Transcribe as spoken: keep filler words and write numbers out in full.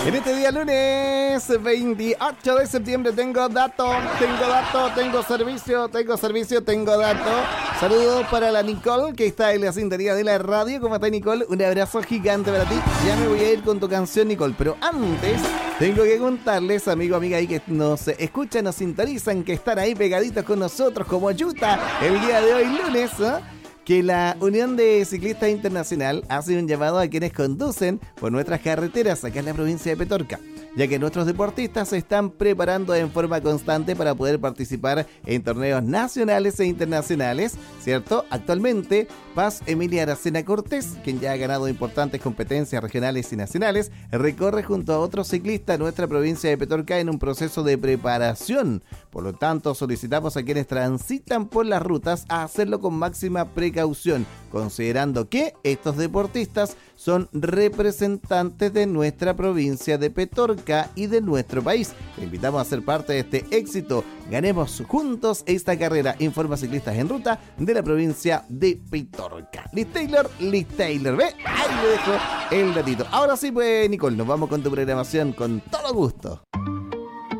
En este día lunes veintiocho de septiembre tengo dato, tengo dato, tengo servicio, tengo servicio, tengo dato. Saludos para la Nicole que está en la sintonía de la radio. ¿Cómo está, Nicole? Un abrazo gigante para ti. Ya me voy a ir con tu canción, Nicole, pero antes tengo que contarles, amigo, amiga, ahí que nos escuchan, nos sintonizan, que están ahí pegaditos con nosotros como Yuta el día de hoy lunes, ¿eh? Que la Unión de Ciclistas Internacional hace un llamado a quienes conducen por nuestras carreteras acá en la provincia de Petorca, ya que nuestros deportistas se están preparando en forma constante para poder participar en torneos nacionales e internacionales, ¿cierto? Actualmente, Paz Emilia Aracena Cortés, quien ya ha ganado importantes competencias regionales y nacionales, recorre junto a otros ciclistas nuestra provincia de Petorca en un proceso de preparación. Por lo tanto, solicitamos a quienes transitan por las rutas a hacerlo con máxima precaución, considerando que estos deportistas son representantes de nuestra provincia de Petorca y de nuestro país. Te invitamos a ser parte de este éxito. Ganemos juntos esta carrera. Informa Ciclistas en Ruta de la provincia de Petorca. Liz Taylor, Liz Taylor. ¿Ve? Ahí le dejo el datito. Ahora sí, pues, Nicole, nos vamos con tu programación con todo gusto.